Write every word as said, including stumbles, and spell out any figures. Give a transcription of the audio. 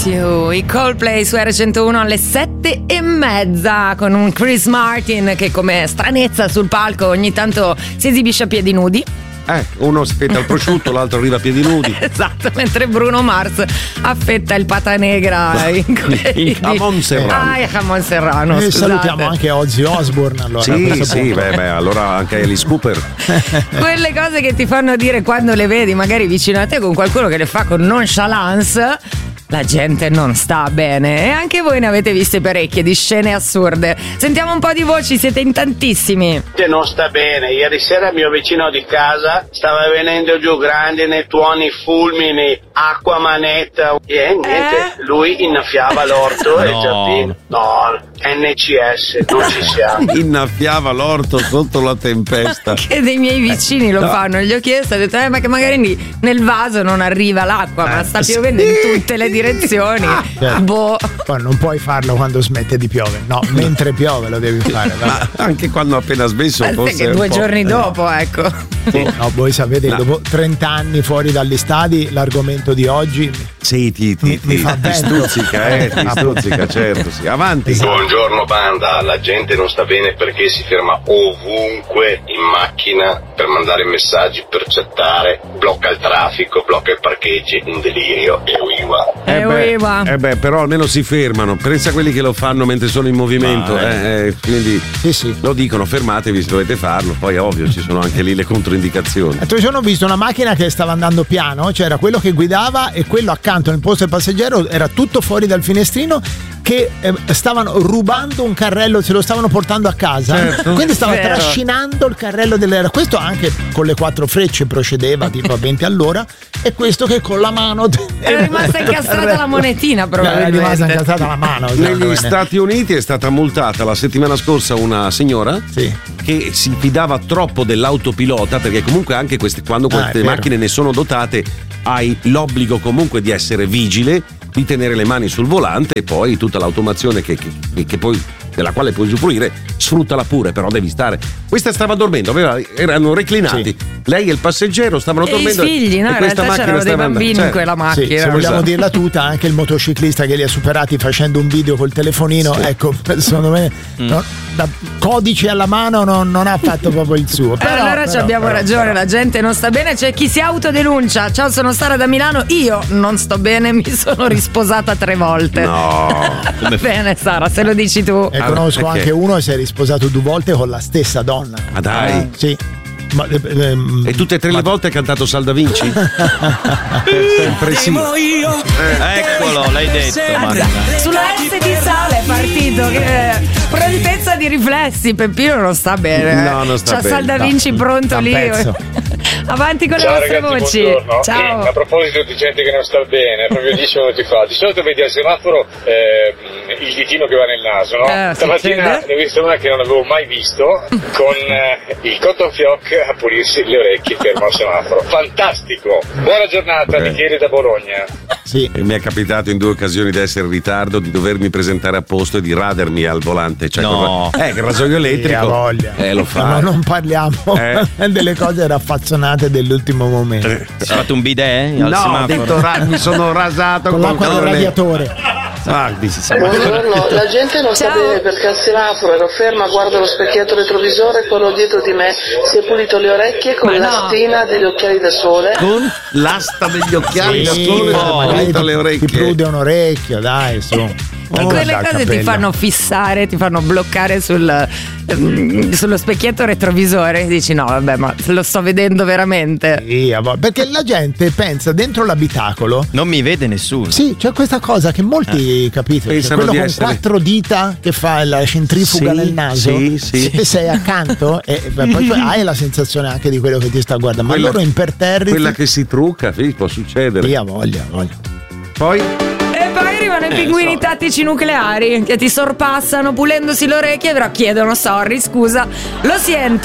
You, i Coldplay su R centouno alle sette e mezza con un Chris Martin che come stranezza sul palco ogni tanto si esibisce a piedi nudi. Eh, uno aspetta il prosciutto, l'altro arriva a piedi nudi. Esatto, mentre Bruno Mars affetta il pata negra in il jamon serrano. Ah, il jamon serrano. E salutiamo anche Ozzy Osbourne. Allora, sì, sì, beh, beh, allora anche Alice Cooper. Quelle cose che ti fanno dire quando le vedi magari vicino a te con qualcuno che le fa con nonchalance. La gente non sta bene e anche voi ne avete viste parecchie di scene assurde. Sentiamo un po' di voci, siete in tantissimi. Non sta bene, ieri sera il mio vicino di casa stava venendo giù grandine, tuoni, fulmini, acqua manetta e niente, eh? Lui innaffiava l'orto e il giardino. No, N C S, non ci siamo. Innaffiava l'orto sotto la tempesta. Anche dei miei vicini lo no. fanno, gli ho chiesto, ho detto eh, ma che magari nel vaso non arriva l'acqua, ma sta piovendo sì. in tutte le direzioni. Ah, certo. Boh. Poi non puoi farlo quando smette di piovere, no, mentre piove lo devi fare. Ma anche quando appena smesso, forse che due giorni eh. dopo, ecco. Sì. No, voi sapete, no. dopo trenta anni fuori dagli stadi, l'argomento di oggi sì, ti, ti, ti, ti, ti stuzzica, eh, ti stuzzica, certo, sì. Avanti. Buongiorno banda, la gente non sta bene perché si ferma ovunque in macchina per mandare messaggi, per chattare, blocca il traffico, blocca i parcheggi, un delirio, e uiva. Eh beh, eh beh, però almeno si fermano, pensa a quelli che lo fanno mentre sono in movimento, ah, eh, eh, quindi sì, sì. lo dicono, fermatevi se dovete farlo, poi ovvio ci sono anche lì le controindicazioni. L'altro giorno ho visto una macchina che stava andando piano, c'era quello che guidava e quello accanto nel posto del passeggero, era tutto fuori dal finestrino, che eh, stavano rubando un carrello, se lo stavano portando a casa, certo. Quindi stava Vero. trascinando il carrello dell'era. Questo anche con le quattro frecce procedeva tipo a venti all'ora, e questo che con la mano è rimasta incastrata la monetina, probabilmente è rimasta incastrata la mano. Negli Stati Uniti è stata multata la settimana scorsa una signora sì. che si fidava troppo dell'autopilota, perché comunque anche queste, quando queste ah, macchine ne sono dotate, hai l'obbligo comunque di essere vigile, di tenere le mani sul volante, e poi tutta l'automazione che, che, che poi della quale puoi usufruire, sfruttala pure, però devi stare. Questa stava dormendo, aveva, erano reclinati, sì. Lei e il passeggero stavano e dormendo i figli, no? E in questa realtà c'erano dei bambini in certo. quella macchina. Sì, se vogliamo dirla tutta, anche il motociclista che li ha superati facendo un video col telefonino, sì. ecco, secondo me mm. no, da codice alla mano non, non ha fatto proprio il suo. Però, allora però, ci abbiamo però, ragione, però. La gente non sta bene, c'è chi si autodenuncia. Ciao, sono Sara da Milano, io non sto bene, mi sono risposata tre volte. No. Va bene Sara, se lo dici tu. E conosco allora, anche uno che si è risposato due volte con la stessa donna. Ma dai. Eh, sì. Ma, ehm, e tutte e tre ma... le volte ha cantato Salda Vinci? Sempre sì. Eh, eccolo, l'hai detto. Marta. Sulla S di sale è partito. Che prontezza di riflessi. Peppino non sta bene. No, non sta C'ha bene. Salda Vinci no, pronto lì. Avanti con le Ciao vostre ragazzi, voci. buongiorno. Ciao. Eh, a proposito di gente che non sta bene, proprio dieci minuti fa, di solito vedi al semaforo eh, il ditino che va nel naso, no? Eh, Stamattina ne ho visto una che non avevo mai visto, con eh, il cotton fioc a pulirsi le orecchie fermo al semaforo. Fantastico! Buona giornata, eh. Michele da Bologna. Sì, e mi è capitato in due occasioni di essere in ritardo, di dovermi presentare a posto e di radermi al volante. Cioè, no. con... Eh, che il rasoio elettrico. Sì, voglia. Eh, lo fa. No, non parliamo eh. delle cose raffazzonate dell'ultimo momento. Eh. Hai fatto un bidet al no, semaforo? ho detto, ra- mi sono rasato con, con l'acqua del radiatore. Ah, Buongiorno, la gente non sta bene perché al semaforo ero ferma, guardo lo specchietto retrovisore, quello dietro di me si è pulito le orecchie con Ma l'astina no. degli occhiali da sole. Con l'asta degli occhiali sì, da sole, no, magari ti, le orecchie. Ti prude un orecchio, dai, su. E Oh, quelle cose ti fanno fissare, ti fanno bloccare sul, sullo specchietto retrovisore. Dici no, vabbè, ma lo sto vedendo veramente. Sì, perché la gente pensa dentro l'abitacolo. Non mi vede nessuno. Sì, c'è questa cosa che molti, eh. capito? C'è quello con essere... quattro dita che fa la centrifuga sì, nel naso. Sì, sì. Se sei accanto e beh, poi hai la sensazione anche di quello che ti sta guardando. Ma quella, loro imperterriti. Quella che si trucca, sì, può succedere. Sì, ha voglia, voglia. Poi? Poi arrivano i pinguini eh, so. tattici nucleari che ti sorpassano pulendosi le orecchie, però chiedono sorry, scusa, lo sento.